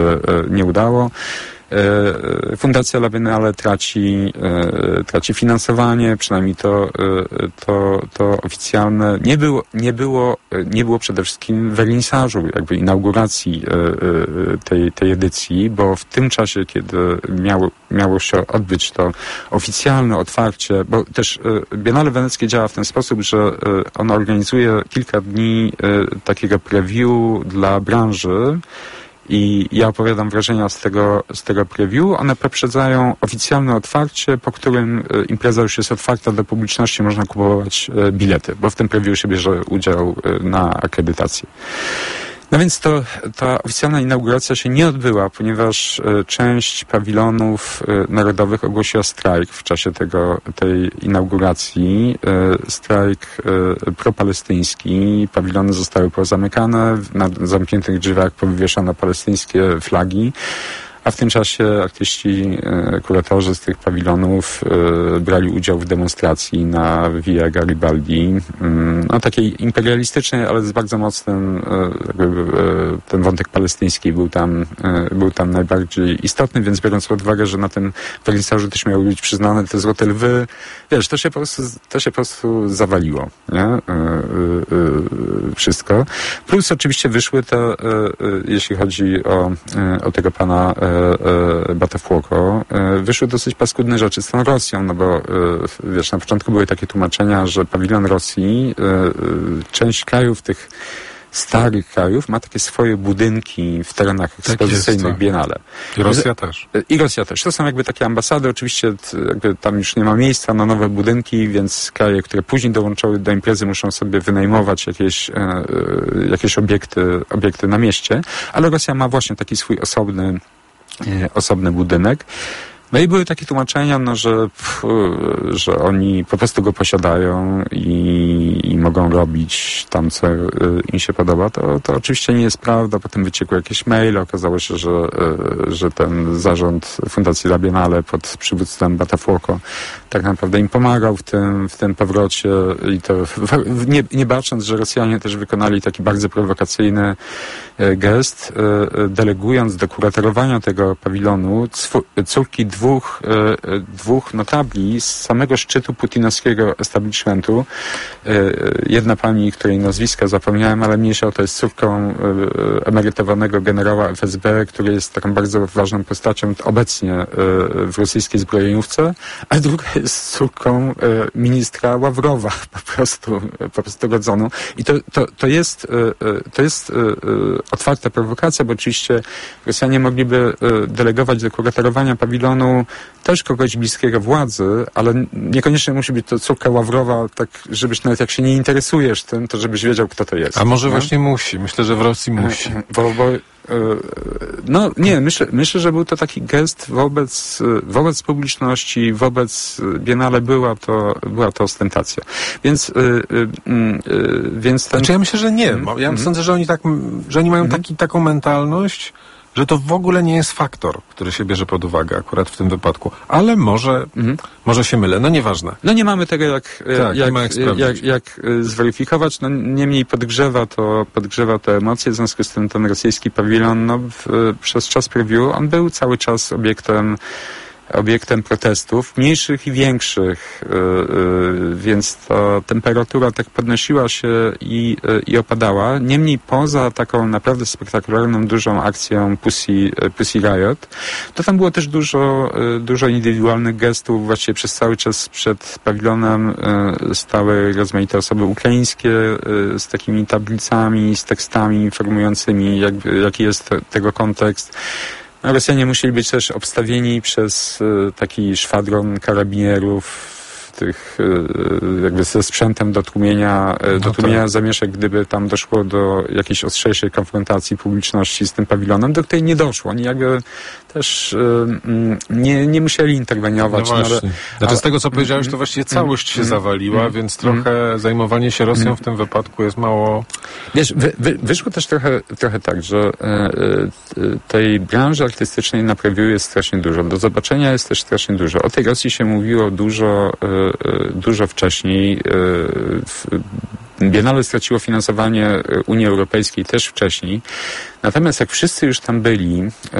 nie udało. Fundacja La Biennale traci finansowanie, przynajmniej to oficjalne. Nie było przede wszystkim wernisażu, jakby inauguracji tej edycji, bo w tym czasie, kiedy miało się odbyć to oficjalne otwarcie, bo też Biennale Weneckie działa w ten sposób, że ono organizuje kilka dni takiego preview dla branży. I ja opowiadam wrażenia z tego preview. One poprzedzają oficjalne otwarcie, po którym impreza już jest otwarta do publiczności, można kupować bilety, bo w tym preview się bierze udział na akredytacji. No więc ta oficjalna inauguracja się nie odbyła, ponieważ część pawilonów narodowych ogłosiła strajk w czasie tej inauguracji. Strajk propalestyński. Pawilony zostały pozamykane, na zamkniętych drzwiach powywieszano palestyńskie flagi. A w tym czasie artyści, kuratorzy z tych pawilonów brali udział w demonstracji na Via Garibaldi. No takiej imperialistycznej, ale z bardzo mocnym, ten wątek palestyński był tam najbardziej istotny, więc biorąc pod uwagę, że na tym wernisażu też miały być przyznane te złote lwy, wiesz, to się po prostu zawaliło, nie? Wszystko. Plus oczywiście wyszły te, jeśli chodzi o tego pana Botafogo, wyszły dosyć paskudne rzeczy z tą Rosją, no bo wiesz, na początku były takie tłumaczenia, że pawilon Rosji, część krajów, tych starych krajów, ma takie swoje budynki w terenach ekspozycyjnych Biennale. I Rosja też. I Rosja też. To są jakby takie ambasady, oczywiście jakby tam już nie ma miejsca na nowe budynki, więc kraje, które później dołączały do imprezy, muszą sobie wynajmować jakieś obiekty na mieście, ale Rosja ma właśnie taki swój osobny budynek. No i były takie tłumaczenia, no, że oni po prostu go posiadają i mogą robić tam, co im się podoba. To oczywiście nie jest prawda. Potem wyciekły jakieś maile. Okazało się, że ten zarząd Fundacji La Biennale pod przywództwem Botafogo tak naprawdę im pomagał w tym powrocie i to nie bacząc, że Rosjanie też wykonali taki bardzo prowokacyjny gest, delegując do kuratorowania tego pawilonu córki dwóch notabli z samego szczytu putinowskiego establishmentu. Jedna pani, której nazwiska zapomniałem, ale mniejsza o to, jest córką emerytowanego generała FSB, który jest taką bardzo ważną postacią obecnie w rosyjskiej zbrojeniówce, a druga jest córką ministra Ławrowa, po prostu rodzoną. I to jest otwarta prowokacja, bo oczywiście Rosjanie mogliby delegować do kuratorowania pawilonu też kogoś bliskiego władzy, ale niekoniecznie musi być to córka Ławrowa, tak żebyś nawet jak się nie interesujesz tym, to żebyś wiedział, kto to jest. A może właśnie musi. Myślę, że w Rosji musi. No nie, myślę, że był to taki gest wobec publiczności, wobec Biennale była to ostentacja. Więc Znaczy ja myślę, że nie. Ja sądzę, że oni mają taką mentalność, że to w ogóle nie jest faktor, który się bierze pod uwagę akurat w tym wypadku. Ale może się mylę, no nieważne. No nie mamy tego jak zweryfikować. No niemniej podgrzewa to emocje, w związku z tym ten rosyjski pawilon, przez czas preview, on był cały czas obiektem protestów, mniejszych i większych, więc ta temperatura tak podnosiła się i opadała. Niemniej poza taką naprawdę spektakularną, dużą akcją Pussy Riot, to tam było też dużo indywidualnych gestów. Właściwie przez cały czas przed pawilonem stały rozmaite osoby ukraińskie z takimi tablicami, z tekstami informującymi, jaki jest tego kontekst. Rosjanie musieli być też obstawieni przez taki szwadron karabinierów, tych jakby ze sprzętem do tłumienia zamieszek, gdyby tam doszło do jakiejś ostrzejszej konfrontacji publiczności z tym pawilonem, do której nie doszło. Oni jakby też nie musieli interweniować. No właśnie. Znaczy z tego, co powiedziałeś, to właściwie całość się zawaliła, więc trochę zajmowanie się Rosją w tym wypadku jest mało... Wiesz, wyszło też trochę tak, że tej branży artystycznej na preview jest strasznie dużo. Do zobaczenia jest też strasznie dużo. O tej Rosji się mówiło dużo dużo wcześniej. Biennale straciło finansowanie Unii Europejskiej też wcześniej. Natomiast jak wszyscy już tam byli,